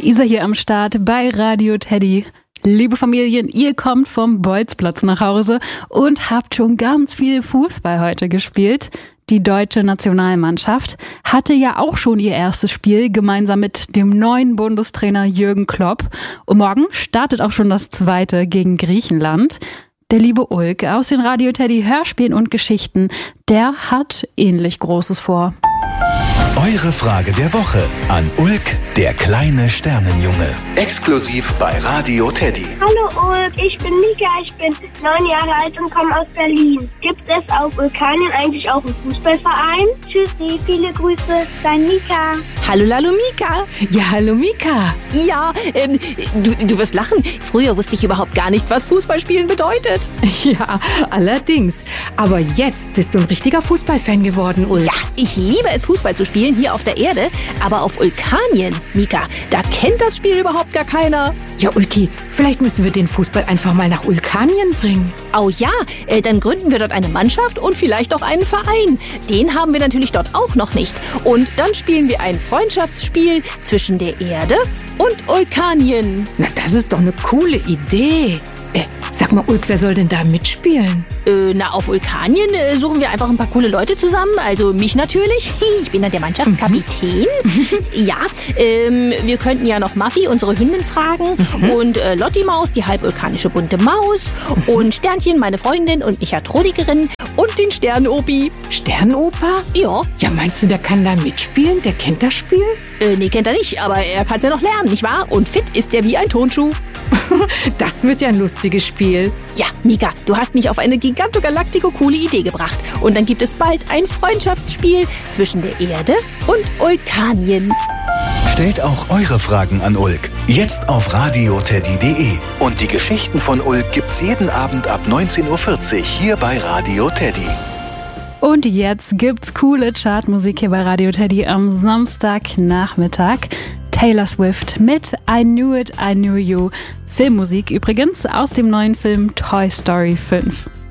Isa hier am Start bei Radio Teddy. Liebe Familien, ihr kommt vom Bolzplatz nach Hause und habt schon ganz viel Fußball heute gespielt. Die deutsche Nationalmannschaft hatte ja auch schon ihr erstes Spiel gemeinsam mit dem neuen Bundestrainer Jürgen Klopp. Und morgen startet auch schon das zweite gegen Griechenland. Der liebe Ulk aus den Radio Teddy Hörspielen und Geschichten, der hat ähnlich Großes vor. Eure Frage der Woche an Ulk, der kleine Sternenjunge. Exklusiv bei Radio Teddy. Hallo Ulk, ich bin Mika, ich bin 9 Jahre alt und komme aus Berlin. Gibt es auf Vulkanien eigentlich auch einen Fußballverein? Tschüssi, viele Grüße, dein Mika. Hallo Lalo Mika. Ja, hallo Mika. Ja, du wirst lachen. Früher wusste ich überhaupt gar nicht, was Fußballspielen bedeutet. Ja, allerdings. Aber jetzt bist du ein richtiger Fußballfan geworden, Ulk. Ja, ich liebe es, Fußball zu spielen hier auf der Erde. Aber auf Vulkanien, Mika, da kennt das Spiel überhaupt gar keiner. Ja, Ulki, vielleicht müssen wir den Fußball einfach mal nach Vulkanien bringen. Oh ja, dann gründen wir dort eine Mannschaft und vielleicht auch einen Verein. Den haben wir natürlich dort auch noch nicht. Und dann spielen wir ein Freundschaftsspiel zwischen der Erde und Vulkanien. Na, das ist doch eine coole Idee. Sag mal, Ulk, wer soll denn da mitspielen? Auf Vulkanien suchen wir einfach ein paar coole Leute zusammen. Also mich natürlich. Ich bin dann der Mannschaftskapitän. Ja, wir könnten ja noch Muffy, unsere Hündin, fragen. Und Lotti Maus, die halbvulkanische bunte Maus. Und Sternchen, meine Freundin und Mechatronikerin. Und den Sternopi. Sternoper? Ja. Ja, meinst du, der kann da mitspielen? Der kennt das Spiel? Nee, kennt er nicht, aber er kann es ja noch lernen, nicht wahr? Und fit ist er wie ein Tonschuh. Das wird ja ein lustiges Spiel. Ja, Mika, du hast mich auf eine gigantogalactico-coole Idee gebracht. Und dann gibt es bald ein Freundschaftsspiel zwischen der Erde und Vulkanien. Stellt auch eure Fragen an Ulk. Jetzt auf radioteddy.de. Und die Geschichten von Ulk gibt's jeden Abend ab 19:40 Uhr hier bei Radio Teddy. Und jetzt gibt's coole Chartmusik hier bei Radio Teddy am Samstagnachmittag. Taylor Swift mit I Knew It, I Knew You. Filmmusik übrigens aus dem neuen Film Toy Story 5.